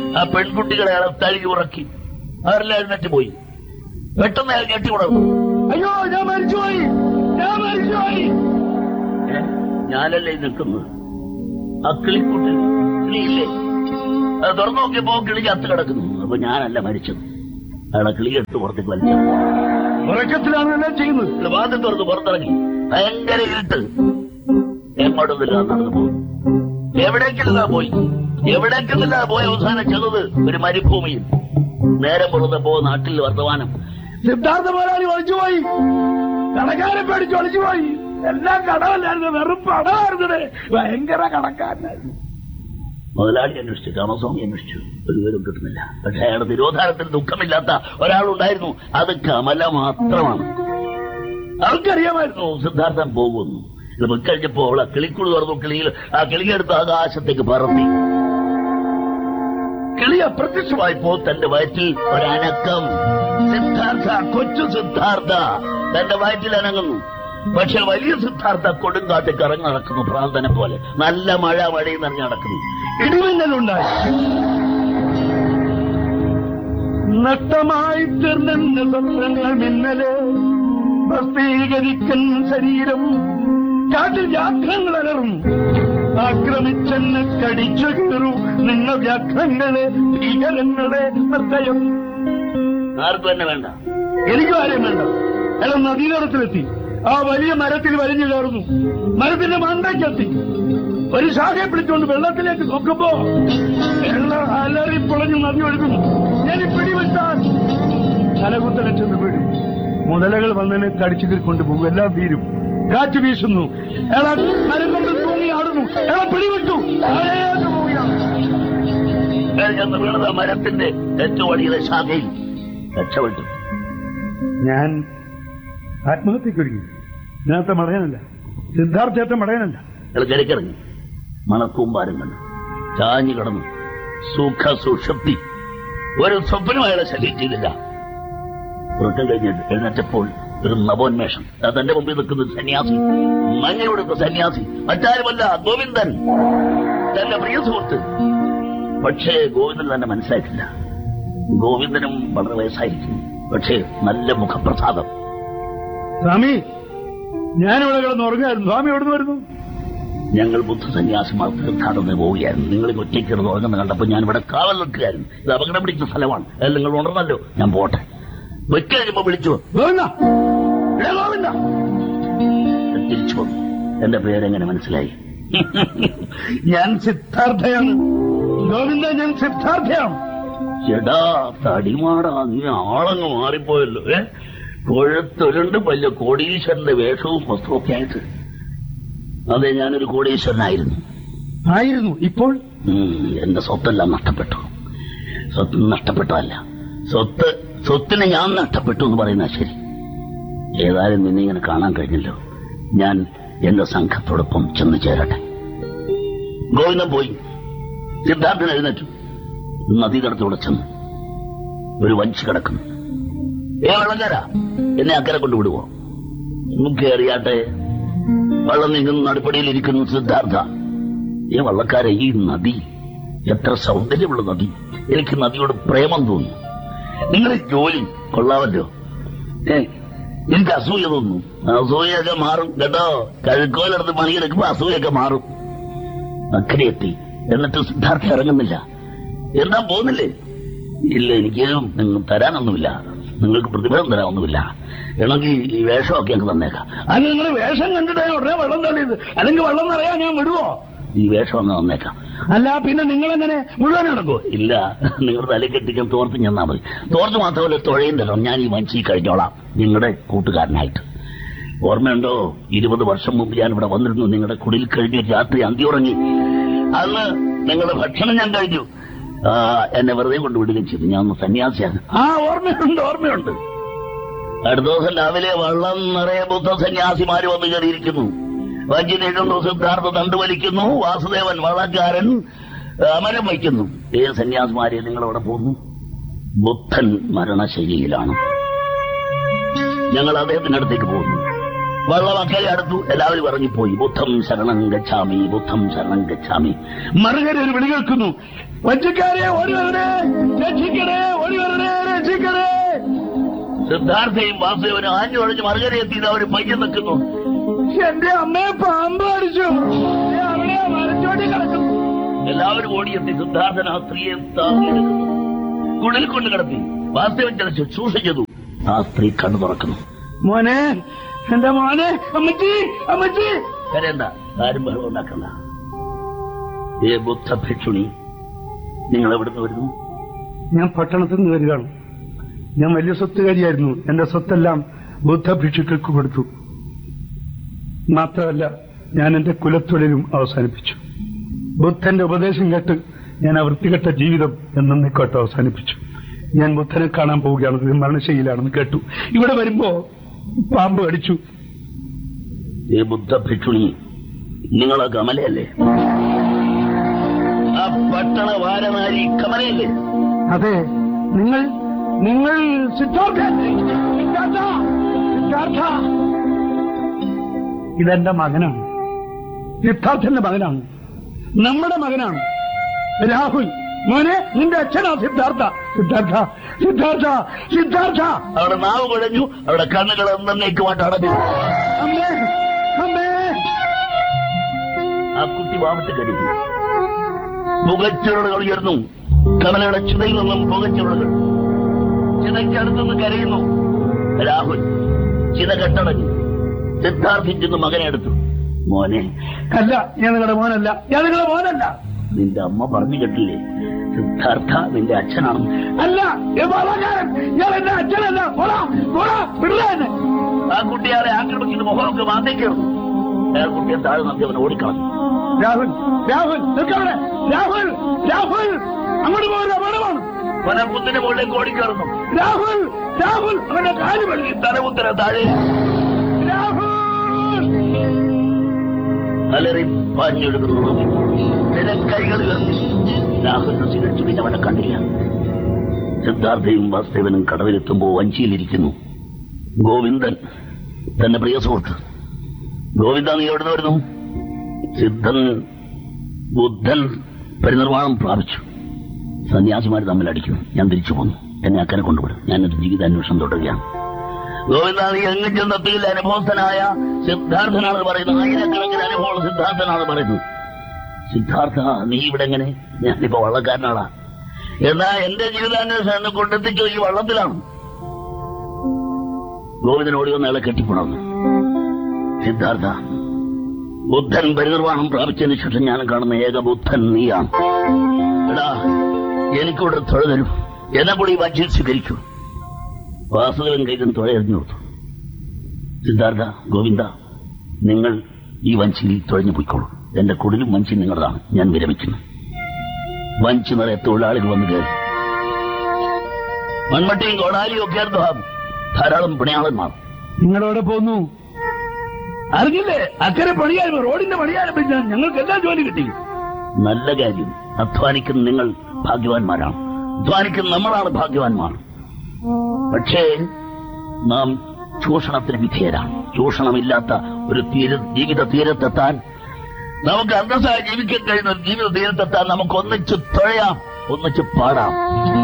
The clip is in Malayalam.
ആ പെൺകുട്ടികളെ അയാളെ തഴുകി ഉറക്കി. അവരെല്ലാം എഴുന്നേറ്റ് പോയി. പെട്ടെന്ന് അയാൾ ഞെട്ടി ഉണർന്നു. അയ്യോ, ഞാൻ മരിച്ചുപോയി, ഞാൻ മരിച്ചുപോയി. ഞാനല്ലേ നിൽക്കുന്നത്? ആ കിളിക്കൂട്ടിൽ കിളിയില്ലേ? അത് തുറന്നു നോക്കിയപ്പോ കിളി ചത്ത് കിടക്കുന്നു. അപ്പൊ ഞാനല്ല മരിച്ചത്. അയാളെ കിളി എടുത്ത് പുറത്തേക്ക് വലിച്ചു. ഉറക്കത്തിലാണ് എല്ലാം ചെയ്യുന്നത്. വാതിൽ തുറന്ന് പുറത്തിറങ്ങി. ഭയങ്കര ഇരുട്ട്. എങ്ങോട്ടൊന്നുമില്ല, നടന്നു പോകും. എവിടേക്കില്ല പോയി, എവിടേക്കുന്നില്ല പോയ അവസാനം ചെന്നത് ഒരു മരുഭൂമിയിൽ. നേരം പുറത്തപ്പോ നാട്ടിൽ വർത്തമാനം. സിദ്ധാർത്ഥ മുതലാളി ഒളിച്ചുപോയി, കടക്കാരെ പേടിച്ച് ഒളിച്ചുപോയി. എല്ലാം കടമല്ലായിരുന്നു, വെറും പടമായിരുന്നത്. ഭയങ്കര കടക്കാരനായിരുന്നു. മുതലാളി അന്വേഷിച്ചു, രാമസ്വാമി അന്വേഷിച്ചു, ഒരു വിവരം കിട്ടുന്നില്ല. പക്ഷെ അയാളുടെ തിരോധാനത്തിൽ ദുഃഖമില്ലാത്ത ഒരാളുണ്ടായിരുന്നു. അത് കമല മാത്രമാണ്. അവർക്കറിയാമായിരുന്നു സിദ്ധാർത്ഥൻ പോകുന്നു. ഇത് കഴിഞ്ഞപ്പോ അവളെ കിളിക്കുളി തുറന്നു. കിളിയിൽ ആ കിളിയെടുത്ത് ആകാശത്തേക്ക് പറത്തി. കിളി അപ്രത്യക്ഷമായപ്പോ തന്റെ വയറ്റിൽ ഒരനക്കം. സിദ്ധാർത്ഥ, കൊച്ചു സിദ്ധാർത്ഥ തന്റെ വയറ്റിൽ അനങ്ങുന്നു. പക്ഷെ വലിയ സിദ്ധാർത്ഥ കൊടുങ്കാട്ട് കറങ്ങി നടക്കുന്നു, ഭ്രാന്തനെ പോലെ. നല്ല മഴയും നനഞ്ഞു നടക്കുന്നു. ഇടിമിന്നലുണ്ടായി. നഷ്ടമായി തീർന്ന സ്വപ്നങ്ങൾ മിന്നല് ഭസ്മീകരിക്കൻ ശരീരം. കാട്ടിൽ വ്യാഘ്രങ്ങൾ അലറും. ആക്രമിച്ചെന്ന് കടിച്ചു കീറു നിങ്ങൾ വ്യാഘ്രങ്ങളെ, ഭീകരങ്ങളെ നിർദ്ദയം. ആർക്കും തന്നെ വേണ്ട, എനിക്കും ആരെയും വേണ്ട. അയാൾ നദീതടത്തിലെത്തി. ആ വലിയ മരത്തിൽ വലിഞ്ഞു കയറുന്നു. മരത്തിന്റെ മണ്ടയ്ക്കെത്തി. ഒരു ശാഖയെ പിടിച്ചുകൊണ്ട് വെള്ളത്തിലേക്ക് നോക്കുമ്പോ വെള്ളം അലറിപ്പൊളഞ്ഞു നദി ഒഴുകുന്നു. ഞാൻ പിടിവിട്ടാൽ തലകുത്തനെ ചെന്ന് വീഴും. മുതലകൾ വന്നതിനെ കടിച്ചു കൊണ്ടുപോകും. എല്ലാം വീരും. കാറ്റ് വീശുന്നു. അയാൾ മരം കൊണ്ട് തൂങ്ങി ആടുന്നു. അയാളെ പിടിവിട്ടു. വീണത് മരത്തിന്റെ ഏറ്റവും വലിയ ശാഖയിൽ. രക്ഷപ്പെട്ടു. ഞാൻ ആത്മഹത്യക്കൊരുങ്ങി. ഇതിനകത്ത് മടയനല്ല, സിദ്ധാർത്ഥേട്ട മടയനല്ല. അയാൾ കിടക്കിറങ്ങി. മണക്കൂമ്പാരം കണ്ടു. ചാഞ്ഞു കിടന്നു. സുഖ സുഷുപ്തി. ഒരു സ്വപ്നം അയാളെ ശല്യം ചെയ്തില്ല. ഉറക്കം കഴിഞ്ഞിട്ട് എഴുന്നേറ്റപ്പോൾ ഒരു നവോന്മേഷം. തന്റെ മുമ്പിൽ നിൽക്കുന്ന സന്യാസി, മഞ്ഞയുടുത്ത സന്യാസി, മറ്റാരുമല്ല, ഗോവിന്ദൻ, തന്റെ പ്രിയ സുഹൃത്ത്. പക്ഷേ ഗോവിന്ദൻ തന്നെ മനസ്സിലായിട്ടില്ല. ഗോവിന്ദനും വളരെ വയസ്സായിരിക്കും, പക്ഷേ നല്ല മുഖപ്രസാദം. സ്വാമി, ഞാനിവിടെ കിടന്ന് ഉറങ്ങായിരുന്നു. സ്വാമി എവിടുന്ന് വരുന്നു? ഞങ്ങൾ ബുദ്ധ സന്യാസിമാർ തീർത്ഥാടനം പോവുകയായിരുന്നു. നിങ്ങൾ ഒറ്റയ്ക്ക് കിടന്ന് ഉറങ്ങുന്ന കണ്ടപ്പോൾ ഞാൻ ഇവിടെ കാവൽ നിൽക്കുകയായിരുന്നു. ഇത് അപകടം പിടിച്ച സ്ഥലമാണ്. അതിൽ നിങ്ങൾ ഉണർന്നല്ലോ, ഞാൻ പോട്ടെ. വെക്കഴിയുമ്പോ വിളിച്ചു, തിരിച്ചു വന്നു. എന്റെ പേരെങ്ങനെ മനസ്സിലായി? ഞാൻ സിദ്ധാർത്ഥയാണ്. ഗോവിന്ദ, ഞാൻ സിദ്ധാർത്ഥയാണ്. ചേടാ തടിമാടാ, നീ ആളങ്ങ് മാറിപ്പോയല്ലോ. കൊഴുത്തൊരുണ്ട് വലിയ കോടീശ്വരന്റെ വേഷവും വസ്ത്രമൊക്കെ ആയിട്ട്. അതെ, ഞാനൊരു കോടീശ്വരനായിരുന്നു. ഇപ്പോൾ എന്റെ സ്വത്തെല്ലാം നഷ്ടപ്പെട്ടു. സ്വത്ത് നഷ്ടപ്പെട്ടതല്ല, സ്വത്തിന് ഞാൻ നഷ്ടപ്പെട്ടു എന്ന് പറയുന്ന ശരി. ഏതായാലും നിന്നെ ഇങ്ങനെ കാണാൻ കഴിഞ്ഞല്ലോ. ഞാൻ എന്റെ സംഘത്തോടൊപ്പം ചെന്ന് ചേരട്ടെ. ഗോവിന്ദൻ പോയി. സിദ്ധാർത്ഥൻ എഴുന്നേറ്റു. നദീതടത്തോടെ ചെന്നു. ഒരു വഞ്ചി കിടക്കുന്നു. വെള്ളക്കാരാ, എന്നെ അക്കരെ കൊണ്ടുവിടുവോ? കയറിയാട്ടെ. വെള്ളം നീങ്ങുന്ന നടുപ്പടിയിലിരിക്കുന്നു സിദ്ധാർത്ഥ. വള്ളക്കാരെ, ഈ നദി എത്ര സൗന്ദര്യമുള്ള നദി. എനിക്ക് നദിയോട് പ്രേമം തോന്നുന്നു. നിങ്ങളെ ജോലി കൊള്ളാമല്ലോ. എനിക്ക് അസൂയ തോന്നുന്നു. അസൂയൊക്കെ മാറും കേട്ടോ. കഴുക്കോലെടുത്ത് പണിയെടുക്കുമ്പോ അസൂയൊക്കെ മാറും. അക്കരെ എത്തി. എന്നിട്ട് സിദ്ധാർത്ഥ ഇറങ്ങുന്നില്ല. എന്താ പോകുന്നില്ലേ? ഇല്ല, എനിക്ക് നിങ്ങൾ തരാനൊന്നുമില്ല. നിങ്ങൾക്ക് പ്രതിഫലം തരാനൊന്നുമില്ല. വേണമെങ്കിൽ ഈ വേഷമൊക്കെ ഞങ്ങൾക്ക് തന്നേക്കാം. അത് നിങ്ങൾ വേഷം കണ്ടിട്ടേ ഉടനെ വെള്ളം തള്ളിയത്. അല്ലെങ്കിൽ വെള്ളം നിറയാൻ ഞാൻ വിടുവോ? ഈ വേഷം അങ്ങ് തന്നേക്കാം. അല്ല, പിന്നെ നിങ്ങളെങ്ങനെ മുഴുവൻ നടക്കുമോ? ഇല്ല, നിങ്ങളുടെ തലക്കെട്ടിക്കാൻ തോർത്ത് ചെന്നാൽ മതി. തോർത്ത് മാത്രമല്ല, തുഴയും തരണം. ഞാൻ ഈ വഞ്ചി കഴിഞ്ഞോളാം, നിങ്ങളുടെ കൂട്ടുകാരനായിട്ട്. ഓർമ്മയുണ്ടോ, 20 വർഷം മുമ്പ് ഞാൻ ഇവിടെ വന്നിരുന്നു. നിങ്ങളുടെ കുടിൽ കഴിഞ്ഞ് രാത്രി അന്തിയുറങ്ങി. അന്ന് നിങ്ങളുടെ ഭക്ഷണം ഞാൻ കഴിഞ്ഞു. എന്നെ വെറുതെ കൊണ്ടുവിടുകയും ചെയ്തു. ഞാൻ ഒന്ന് സന്യാസിയാണ്. ഓർമ്മയുണ്ട്. അടുത്ത ദിവസം രാവിലെ വെള്ളം നിറയെ ബുദ്ധ സന്യാസിമാര് വന്നു കയറിയിരിക്കുന്നു. വഞ്ചി നീട്ടുന്നു. സിദ്ധാർത്ഥ തണ്ട് വലിക്കുന്നു. വാസുദേവൻ വള്ളക്കാരൻ അമരം വയ്ക്കുന്നു. സന്യാസിമാരെ, നിങ്ങളവിടെ പോകുന്നു? ബുദ്ധൻ മരണശൈലിയിലാണ്. ഞങ്ങൾ അദ്ദേഹത്തിനടുത്തേക്ക് പോകുന്നു. വള്ളമക്കരെ അടുത്തു. എല്ലാവരും ഇറങ്ങിപ്പോയി. ബുദ്ധം ശരണം ഗച്ഛാമി, ബുദ്ധം ശരണം ഗച്ഛാമി. മറുകര ഒരു വിളി കേൾക്കുന്നു, വഞ്ചിക്കാരെ ഓടി വരണേ, രക്ഷിക്കണേ, ഓടി വരണേ, രക്ഷിക്കണേ. സിദ്ധാർത്ഥയും വാസുദേവനും ആഞ്ഞുഴഞ്ഞ് മറുകര എത്തിയത് അവർ പയ്യം നിൽക്കുന്നു. എന്റെ അമ്മയെ പാമ്പ് അടിച്ചു, അവിടെ മരച്ചോട്ടി കിടക്കും. എല്ലാവരും ഓടിയെത്തി. സിദ്ധാർത്ഥൻ ആ സ്ത്രീയെ താങ്ങിയെടുക്കുന്നു, കുടിൽ കൊണ്ട് കിടത്തി. വാസുദേവൻ ചില ശുശ്രൂഷ ചെയ്തു. ആ സ്ത്രീ കണ്ണു തുറക്കുന്നു. മോനെ, എന്റെ മോനെ, അമ്മച്ചി, അമ്മച്ചി. കരയണ്ട, ആരും ബഹളം ഉണ്ടാക്കണ്ട. ഏ ബുദ്ധ ഭിക്ഷുണി, നിങ്ങൾ എവിടുന്ന് വരുന്നു? ഞാൻ പട്ടണത്തിൽ നിന്ന് വരികയാണ്. ഞാൻ വലിയ സ്വത്തുകാരിയായിരുന്നു. എന്റെ സ്വത്തെല്ലാം ബുദ്ധ ഭിക്ഷുക്കൾക്ക് കൊടുത്തു. മാത്രമല്ല, ഞാൻ എന്റെ കുലത്തൊഴിലും അവസാനിപ്പിച്ചു. ബുദ്ധന്റെ ഉപദേശം കേട്ട് ഞാൻ ആ വൃത്തികെട്ട ജീവിതം എന്നേക്കോട്ട് അവസാനിപ്പിച്ചു. ഞാൻ ബുദ്ധനെ കാണാൻ പോവുകയാണ്, മരണശൈലിയിലാണെന്ന് കേട്ടു. ഇവിടെ വരുമ്പോ പാമ്പ് കടിച്ചു. ഏ ബുദ്ധ ഭിക്ഷുണി, നിങ്ങളെ കമലയല്ലേ? ആ പട്ടണ വാരനാരി കമലയല്ലേ? അതെ, നിങ്ങൾ സിദ്ധാർത്ഥ. ഇതെന്റെ മകനാണ്, സിദ്ധാർത്ഥന്റെ മകനാണ്, നമ്മുടെ മകനാണ് രാഹുൽ. മോനെ, നിന്റെ അച്ഛനാ സിദ്ധാർത്ഥ. സിദ്ധാർത്ഥ, സിദ്ധാർത്ഥ, സിദ്ധാർത്ഥ. അവിടെ നാവ് കുഴഞ്ഞു, അവിടെ കണ്ണുകൾ എന്നേക്കുമായിട്ട് അടഞ്ഞു. അമ്മേ, അമ്മേ. ആ കുട്ടി വാമത്ത് കരുതി. പുകച്ചുരുളുകൾ ഉയർന്നു. കമലയുടെ ചിതയിൽ നിന്നും പുകച്ചുരുളുകൾ. ചിതയ്ക്കടുത്തുനിന്ന് കരയുന്നു. രാഹുൽ ചിത കെട്ടടങ്ങി. സിദ്ധാർത്ഥൻ ചെന്ന് മകനെ എടുത്തു. മോനെ. അല്ല, ഞാൻ നിങ്ങളുടെ മോനല്ല, ഞാൻ നിങ്ങളുടെ മോനല്ല. നിന്റെ അമ്മ പറഞ്ഞു കേട്ടില്ലേ, സിദ്ധാർത്ഥ നിന്റെ അച്ഛനാണ്. അല്ല, ഞാൻ എന്റെ അച്ഛനല്ല. ആ കുട്ടിയാളെ ആക്രമിക്കുന്ന മുഖമൊക്കെ മാന്തേക്കേറുന്നു. അയാൾ കുട്ടിയെ താഴെ നിർത്തി അവൻ ഓടിക്കളഞ്ഞു. രാഹുൽ, രാഹുൽ, നിൽക്കവിടെ. രാഹുൽ, രാഹുൽ, അങ്ങോട്ട് പോകുന്ന അപകടമാണ്. അവനെ കുന്നിന്റെ മുകളിലേക്ക് ഓടിക്കയറുന്നു. രാഹുൽ, രാഹുൽ, അവന്റെ കാല് വെള്ളി തലകുത്തര താഴെ. രാഹുൽ അലറി പാഞ്ഞെടുക്കുന്നു. കൈകൾ രാഹുലിന് സ്വീകരിച്ചു. പിന്നെ അവനെ കണ്ടില്ല. സിദ്ധാർത്ഥയും വാസുദേവനും കടവിലെത്തുമ്പോ വഞ്ചിയിലിരിക്കുന്നു ഗോവിന്ദൻ, തന്റെ പ്രിയ സുഹൃത്ത്. ഗോവിന്ദ, നീ എവിടുന്ന് വരുന്നു? ബുദ്ധൻ പരിനിർവാണം പ്രാപിച്ചു. സന്യാസിമാർ തമ്മിൽ അടിക്കും. ഞാൻ തിരിച്ചു പോന്നു. എന്നെ അക്കരെ കൊണ്ടുവിടും. ഞാനൊരു ജീവിതാന്വേഷണം തുടരുകയാണ്. ഗോവിന്ദ, നീ എങ്ങും ചെന്നെത്തിയിൽ അനുഭവസ്ഥനായ സിദ്ധാർത്ഥനാണ് പറയുന്നത്. ആയിരക്കണക്കിന് അനുഭവമുള്ള സിദ്ധാർത്ഥനാണ് പറയുന്നത്. സിദ്ധാർത്ഥ, നീ ഇവിടെ എങ്ങനെ? ഞാനിപ്പോ വള്ളക്കാരനാളാ. എന്നാ എന്റെ ജീവിതാന്വേഷണം കൊണ്ടെത്തിച്ചു ഈ വള്ളത്തിലാണ്. ഗോവിന്ദനോടി വന്ന് അയാളെ കെട്ടിപ്പുണർന്നു. സിദ്ധാർത്ഥ, ബുദ്ധൻ പരിനിർവാണം പ്രാപിച്ചതിന് ശേഷം ഞാൻ കാണുന്ന ഏക ബുദ്ധൻ നീയാണ്. എടാ, എനിക്കൂടെ തുഴ തരൂ. എന്നെ കൂടി വാച്ചിൽ സ്വീകരിക്കൂ. വാസുദേവൻ കൈതൻ തുഴയെറിഞ്ഞു കൊടുത്തു. സിദ്ധാർത്ഥ, ഗോവിന്ദ, നിങ്ങൾ ഈ വഞ്ചിയിൽ തുഴഞ്ഞു പോയിക്കോളൂ. എന്റെ കുടിലും വഞ്ചി നിങ്ങളതാണ്. ഞാൻ വിരമിക്കുന്നു. വഞ്ചി നിറയെ തൊഴിലാളികൾ വന്നു കയറി. മൺമട്ടിയും കോടാലിയും ഒക്കെ ആയിരുന്നു. ധാരാളം പണിയാളന്മാർ. നിങ്ങളവിടെ പോന്നു? അറിഞ്ഞില്ലേ? അക്കരെ പണിയാലും റോഡിന്റെ പണിയാലും ഞങ്ങൾക്ക് എല്ലാ ജോലി കിട്ടി. നല്ല കാര്യം. അധ്വാനിക്കുന്ന നിങ്ങൾ ഭാഗ്യവാന്മാരാണ്. അധ്വാനിക്കുന്ന നമ്മളാണ് ഭാഗ്യവാന്മാർ. പക്ഷേ നാം ചൂഷണത്തിന് വിധേയരാണ്. ചൂഷണമില്ലാത്ത ഒരു ജീവിത തീരത്തെത്താൻ, നമുക്ക് അന്തസ്സായി ജീവിക്കാൻ കഴിയുന്ന ഒരു ജീവിത തീരത്തെത്താൻ നമുക്ക് ഒന്നിച്ച് തുഴയാം, ഒന്നിച്ച് പാടാം.